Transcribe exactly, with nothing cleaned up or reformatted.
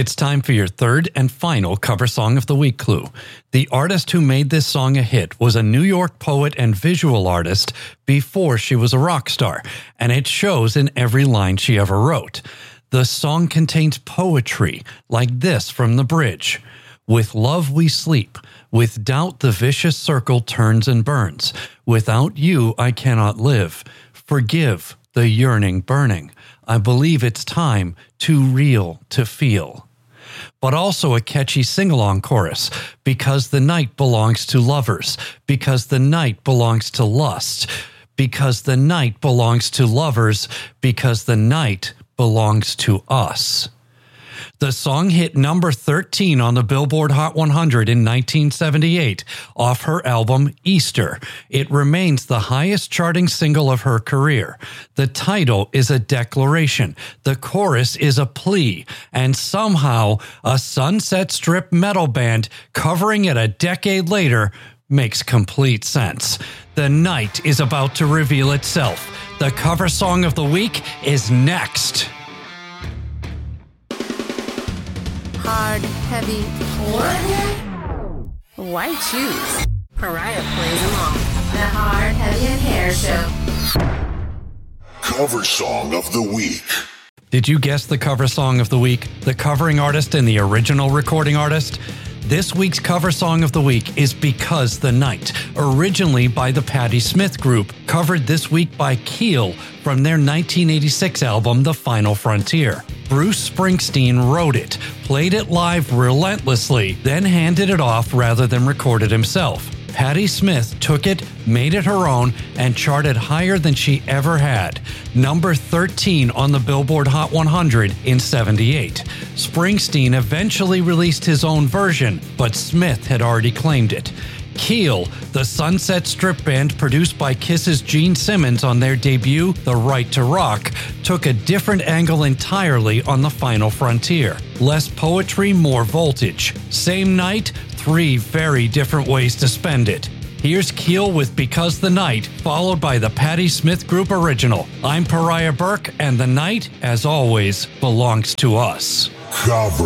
It's time for your third and final cover song of the week clue. The artist who made this song a hit was a New York poet and visual artist before she was a rock star, and it shows in every line she ever wrote. The song contains poetry like this from the bridge. With love we sleep, with doubt the vicious circle turns and burns. Without you I cannot live. Forgive the yearning burning. I believe it's time too real to feel. But also a catchy sing-along chorus, because the night belongs to lovers, because the night belongs to lust, because the night belongs to lovers, because the night belongs to us. The song hit number thirteen on the Billboard Hot one hundred in nineteen seventy-eight off her album Easter. It remains the highest charting single of her career. The title is a declaration, the chorus is a plea, and somehow a Sunset Strip metal band covering it a decade later makes complete sense. The night is about to reveal itself. The cover song of the week is next. Hard, heavy, what? Why choose? Pariah plays along. The Hard, Heavy, and Hair Show. Cover song of the week. Did you guess the cover song of the week? The covering artist and the original recording artist? This week's cover song of the week is Because the Night, originally by the Patti Smith Group, covered this week by Keel from their nineteen eighty-six album The Final Frontier. Bruce Springsteen wrote it, played it live relentlessly, then handed it off rather than record it himself. Patti Smith took it, made it her own, and charted higher than she ever had. Number thirteen on the Billboard Hot one hundred in seventy-eight. Springsteen eventually released his own version, but Smith had already claimed it. Keel, the Sunset Strip band produced by Kiss's Gene Simmons on their debut, The Right to Rock, took a different angle entirely on The Final Frontier. Less poetry, more voltage. Same night, three very different ways to spend it. Here's Keel with Because the Night, followed by the Patti Smith Group original. I'm Pariah Burke, and the night, as always, belongs to us. Cover